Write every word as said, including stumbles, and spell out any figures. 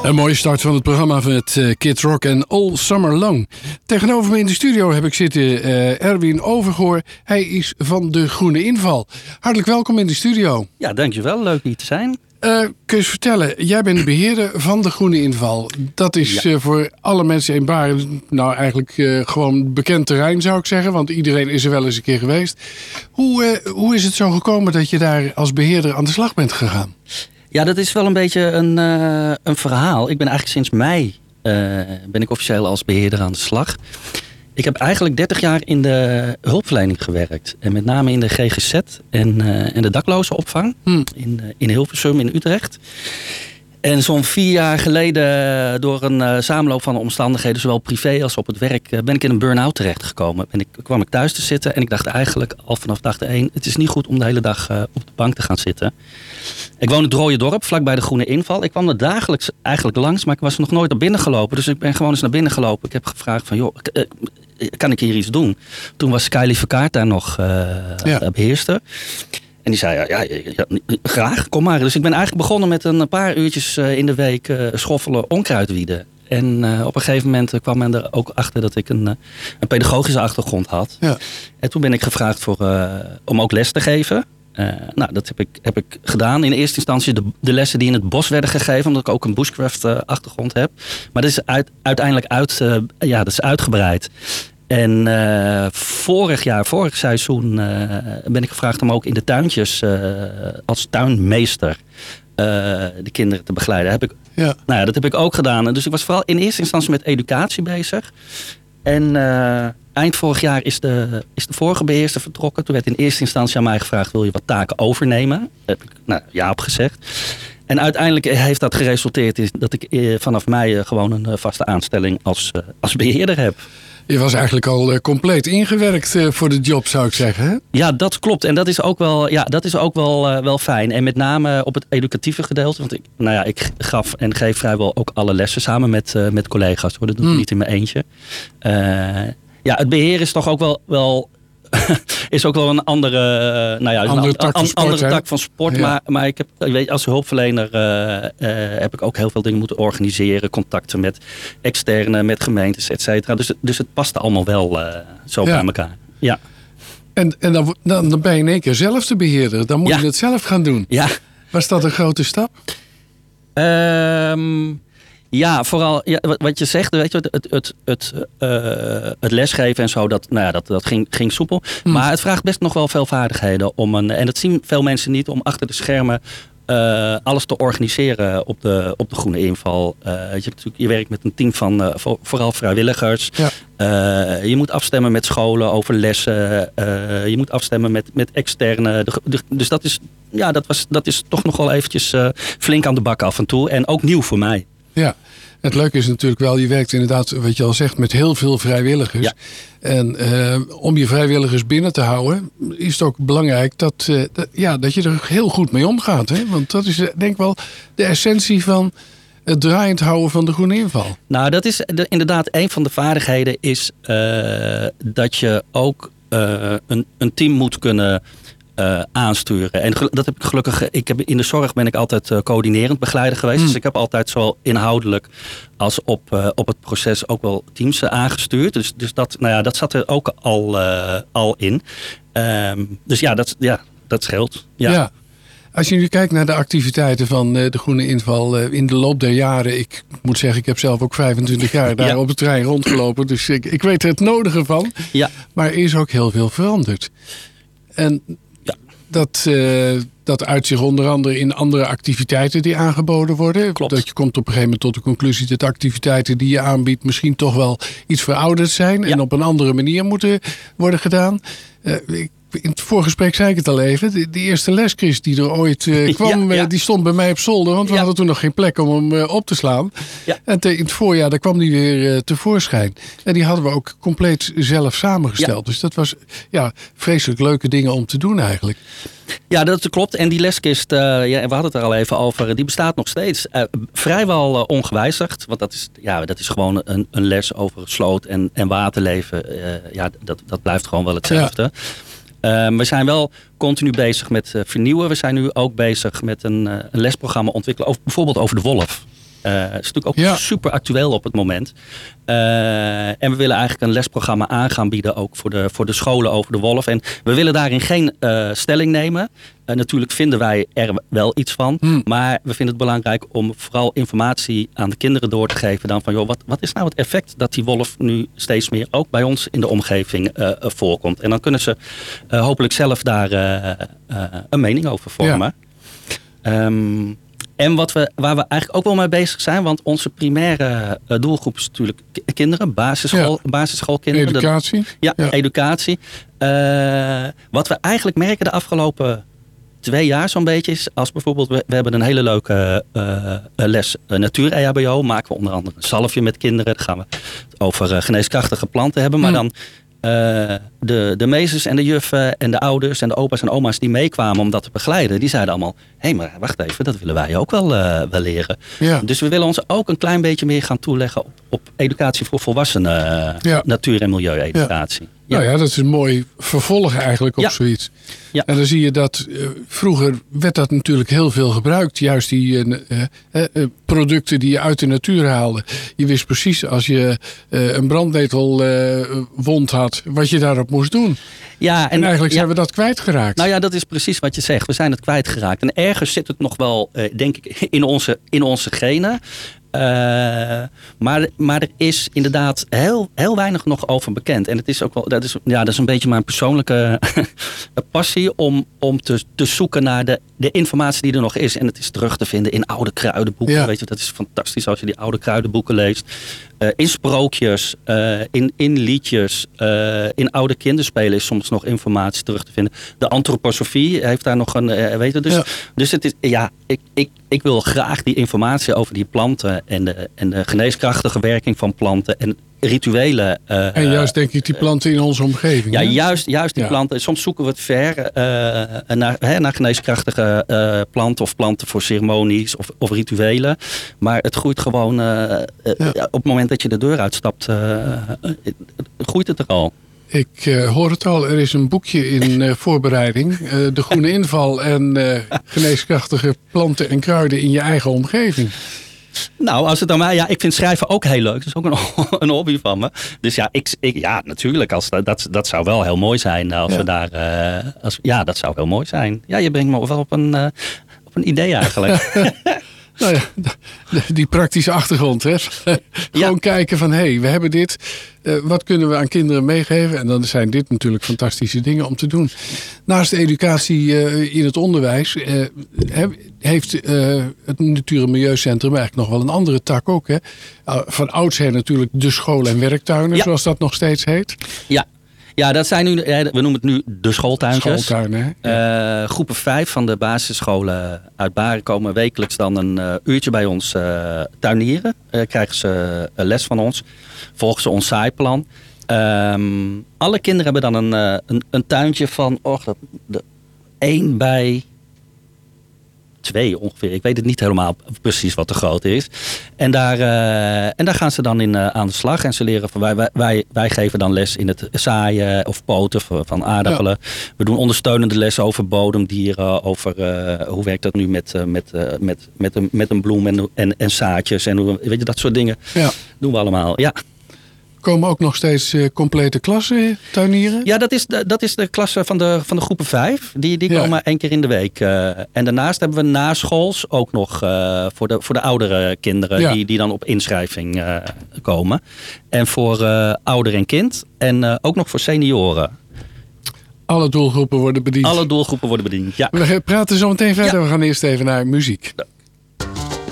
Een mooie start van het programma met uh, Kids Rock en All Summer Long. Tegenover me in de studio heb ik zitten uh, Erwin Overgoor. Hij is van de Groene Inval. Hartelijk welkom in de studio. Ja, dankjewel. Leuk hier te zijn. Uh, kun je eens vertellen, jij bent de beheerder van de Groene Inval. Dat is ja. uh, voor alle mensen in Baren nou eigenlijk uh, gewoon bekend terrein, zou ik zeggen. Want iedereen is er wel eens een keer geweest. Hoe, uh, hoe is het zo gekomen dat je daar als beheerder aan de slag bent gegaan? Ja, dat is wel een beetje een, uh, een verhaal. Ik ben eigenlijk sinds mei uh, ben ik officieel als beheerder aan de slag. Ik heb eigenlijk dertig jaar in de hulpverlening gewerkt. En met name in de G G Z en, uh, en de daklozenopvang hmm. in, uh, in Hilversum in Utrecht. En zo'n vier jaar geleden, door een uh, samenloop van omstandigheden, zowel privé als op het werk, uh, ben ik in een burn-out terechtgekomen. En ik kwam ik thuis te zitten en ik dacht eigenlijk al vanaf dag één, het is niet goed om de hele dag uh, op de bank te gaan zitten. Ik woon in het Rode Dorp, vlakbij de Groene Inval. Ik kwam er dagelijks eigenlijk langs, maar ik was er nog nooit naar binnen gelopen. Dus ik ben gewoon eens naar binnen gelopen. Ik heb gevraagd van, joh, kan ik hier iets doen? Toen was Kylie Verkaart daar nog uh, ja. beheerster. En die zei, ja, ja, ja, graag, kom maar. Dus ik ben eigenlijk begonnen met een paar uurtjes in de week uh, schoffelen, onkruidwieden. En uh, op een gegeven moment kwam men er ook achter dat ik een, een pedagogische achtergrond had. Ja. En toen ben ik gevraagd voor, uh, om ook les te geven. Uh, nou, dat heb ik, heb ik gedaan. In eerste instantie de, de lessen die in het bos werden gegeven, omdat ik ook een bushcraft uh, achtergrond heb. Maar dat is uit, uiteindelijk uit, uh, ja, dat is uitgebreid. En uh, vorig jaar, vorig seizoen, uh, ben ik gevraagd om ook in de tuintjes uh, als tuinmeester uh, de kinderen te begeleiden. Heb ik, ja. Nou ja, dat heb ik ook gedaan. Dus ik was vooral in eerste instantie met educatie bezig. En uh, eind vorig jaar is de, is de vorige beheerster vertrokken. Toen werd in eerste instantie aan mij gevraagd, wil je wat taken overnemen? Daar heb ik nou, ja op gezegd. En uiteindelijk heeft dat geresulteerd in dat ik uh, vanaf mei uh, gewoon een uh, vaste aanstelling als, uh, als beheerder heb. Je was eigenlijk al uh, compleet ingewerkt uh, voor de job, zou ik zeggen, hè? Ja, dat klopt. En dat is ook wel, ja, dat is ook wel, uh, wel fijn. En met name op het educatieve gedeelte. Want ik, nou ja, ik gaf en geef vrijwel ook alle lessen samen met, uh, met collega's. Hoor. Dat doe ik hmm. niet in mijn eentje. Uh, ja, het beheer is toch ook wel... wel is ook wel een andere, uh, nou ja, andere, een, tak, an, van sport, andere tak van sport. Ja. Maar, maar ik heb, weet, als hulpverlener uh, uh, heb ik ook heel veel dingen moeten organiseren. Contacten met externe, met gemeentes, et cetera. Dus, dus het past allemaal wel uh, zo ja. bij elkaar. Ja. En, en dan, dan, dan ben je in één keer zelf de beheerder. Dan moet ja. je het zelf gaan doen. Ja. Was dat een grote stap? Um, Ja, vooral ja, wat je zegt, weet je, het, het, het, uh, het lesgeven en zo, dat, nou ja, dat, dat ging, ging soepel. Hmm. Maar het vraagt best nog wel veel vaardigheden om een, en dat zien veel mensen niet, om achter de schermen uh, alles te organiseren op de, op de Groene Inval. Uh, je, je werkt met een team van uh, voor, vooral vrijwilligers. Ja. Uh, je moet afstemmen met scholen over lessen. Uh, je moet afstemmen met, met externe. De, de, dus dat is, ja, dat, was, dat is toch nog wel eventjes uh, flink aan de bak af en toe. En ook nieuw voor mij. Ja, het leuke is natuurlijk wel, je werkt inderdaad, wat je al zegt, met heel veel vrijwilligers. Ja. En uh, om je vrijwilligers binnen te houden, is het ook belangrijk dat, uh, dat, ja, dat je er heel goed mee omgaat. Hè? Want dat is denk ik wel de essentie van het draaiend houden van de Groene Inval. Nou, dat is de, inderdaad een van de vaardigheden, is uh, dat je ook uh, een, een team moet kunnen Uh, aansturen. En dat heb ik gelukkig. Ik heb in de zorg ben ik altijd uh, coördinerend begeleider geweest. Mm. Dus ik heb altijd zowel inhoudelijk als op, uh, op het proces ook wel teams uh, aangestuurd. Dus, dus dat, nou ja, dat zat er ook al, uh, al in. Um, dus ja dat, ja, dat scheelt. Ja. ja. Als je nu kijkt naar de activiteiten van uh, de Groene Inval uh, in de loop der jaren. Ik moet zeggen, ik heb zelf ook vijfentwintig jaar daar ja. op het terrein rondgelopen. Dus ik, ik weet er het nodige van. Ja. Maar er is ook heel veel veranderd. En Dat, uh, dat uit zich onder andere in andere activiteiten die aangeboden worden. Klopt. Dat je komt op een gegeven moment tot de conclusie dat de activiteiten die je aanbiedt misschien toch wel iets verouderd zijn. Ja. En op een andere manier moeten worden gedaan. Uh, ik, in het voorgesprek zei ik het al even. De, de eerste les, Chris, die er ooit uh, kwam, ja, ja. Uh, die stond bij mij op zolder. Want we ja. hadden toen nog geen plek om hem uh, op te slaan. Ja. En te, in het voorjaar, daar kwam die weer uh, tevoorschijn. En die hadden we ook compleet zelf samengesteld. Ja. Dus dat was ja, vreselijk leuke dingen om te doen eigenlijk. Ja, dat klopt. En die leskist, uh, ja, we hadden het er al even over, die bestaat nog steeds. Uh, vrijwel uh, ongewijzigd. Want dat is, ja, dat is gewoon een, een les over sloot en, en waterleven. Uh, ja, dat, dat blijft gewoon wel hetzelfde. Ja. Uh, we zijn wel continu bezig met uh, vernieuwen. We zijn nu ook bezig met een, uh, een lesprogramma ontwikkelen. Over, bijvoorbeeld over de wolf. Uh, is natuurlijk ook ja. super actueel op het moment. Uh, en we willen eigenlijk een lesprogramma aan gaan bieden ook voor de, voor de scholen over de wolf. En we willen daarin geen uh, stelling nemen. Uh, natuurlijk vinden wij er wel iets van. Hmm. Maar we vinden het belangrijk om vooral informatie aan de kinderen door te geven. Dan van, joh, wat, wat is nou het effect dat die wolf nu steeds meer ook bij ons in de omgeving uh, voorkomt. En dan kunnen ze uh, hopelijk zelf daar uh, uh, een mening over vormen. Ja. Um, En wat we, waar we eigenlijk ook wel mee bezig zijn, want onze primaire uh, doelgroep is natuurlijk k- kinderen, basisschool, ja. basisschoolkinderen. Educatie. Dat, ja, ja, educatie. Uh, wat we eigenlijk merken de afgelopen twee jaar zo'n beetje is, als bijvoorbeeld, we, we hebben een hele leuke uh, les uh, natuur-E H B O, maken we onder andere een zalfje met kinderen. Dan gaan we het over uh, geneeskrachtige planten hebben, maar mm. dan Uh, de, de meesters en de juffen en de ouders en de opa's en oma's die meekwamen om dat te begeleiden, die zeiden allemaal, hé, hey, maar wacht even, dat willen wij ook wel, uh, wel leren. Ja. Dus we willen ons ook een klein beetje meer gaan toeleggen op, op educatie voor volwassenen, ja. natuur- en milieu-educatie. Ja. Ja. Nou ja, dat is een mooi vervolg eigenlijk op ja. zoiets. Ja. En dan zie je dat uh, vroeger werd dat natuurlijk heel veel gebruikt. Juist die uh, uh, uh, producten die je uit de natuur haalde. Je wist precies als je uh, een brandnetelwond uh, had, wat je daarop moest doen. Ja, en, en eigenlijk ja. zijn we dat kwijtgeraakt. Nou ja, dat is precies wat je zegt. We zijn het kwijtgeraakt. En ergens zit het nog wel, uh, denk ik, in onze, in onze genen. Uh, maar, maar er is inderdaad heel, heel weinig nog over bekend. En het is ook wel, dat is, ja, dat is een beetje mijn persoonlijke passie om, om te, te zoeken naar de, de informatie die er nog is. En het is terug te vinden in oude kruidenboeken. Ja. Weet je, dat is fantastisch als je die oude kruidenboeken leest. Uh, in sprookjes, uh, in, in liedjes, uh, in oude kinderspelen is soms nog informatie terug te vinden. De antroposofie heeft daar nog een, uh, weet je, dus, ja. dus het is, ja, ik, ik, ik wil graag die informatie over die planten en de, en de geneeskrachtige werking van planten en rituelen. Uh, en juist denk ik die planten in onze omgeving. Ja, hè? juist, juist die ja. planten. Soms zoeken we het ver uh, naar, hè, naar geneeskrachtige uh, planten of planten voor ceremonies of, of rituelen. Maar het groeit gewoon, uh, uh, ja. op het moment dat je de deur uitstapt, uh, uh, groeit het er al. Ik uh, hoor het al, er is een boekje in uh, voorbereiding. Uh, de groene inval en uh, geneeskrachtige planten en kruiden in je eigen omgeving. Nou, als het dan maar, ja, ik vind schrijven ook heel leuk. Dat is ook een, een hobby van me. Dus ja, ik, ik, ja natuurlijk, als, dat, dat zou wel heel mooi zijn als ja. we daar, uh, als, ja, dat zou heel mooi zijn. Ja, je brengt me wel op een, uh, op een idee eigenlijk. Nou ja, die praktische achtergrond, hè. Gewoon ja. kijken van, hé, hey, we hebben dit. Uh, wat kunnen we aan kinderen meegeven? En dan zijn dit natuurlijk fantastische dingen om te doen. Naast de educatie uh, in het onderwijs uh, heeft uh, het Natuur- en Milieucentrum eigenlijk nog wel een andere tak ook, hè. Uh, van oudsher natuurlijk de school- en werktuinen, ja. zoals dat nog steeds heet. Ja. Ja, dat zijn nu, we noemen het nu de schooltuintjes. Schooltuinen, ja. uh, groepen vijf van de basisscholen uit Baren komen wekelijks dan een uh, uurtje bij ons uh, tuinieren. Uh, krijgen ze uh, les van ons. Volgen ze ons zaaiplan. Um, alle kinderen hebben dan een, uh, een, een tuintje van oh, dat, de, één bij twee ongeveer. Ik weet het niet helemaal precies wat de grootte is. En daar, uh, en daar gaan ze dan in uh, aan de slag. En ze leren van wij, wij, wij geven dan les in het zaaien of poten van aardappelen. Ja. We doen ondersteunende lessen over bodemdieren. Over uh, hoe werkt dat nu met, uh, met, uh, met, met, een, met een bloem en, en, en zaadjes. En hoe, weet je, dat soort dingen ja. doen we allemaal. Ja. Komen ook nog steeds uh, complete klassen tuinieren? Ja, dat is de, dat is de klasse van de, van de groepen vijf. Die, die ja. komen één keer in de week. Uh, en daarnaast hebben we naschools ook nog uh, voor, de, voor de oudere kinderen. Ja. Die, die dan op inschrijving uh, komen. En voor uh, ouder en kind. En uh, ook nog voor senioren. Alle doelgroepen worden bediend. Alle doelgroepen worden bediend, ja. We praten zo meteen verder. Ja. We gaan eerst even naar muziek. Ja.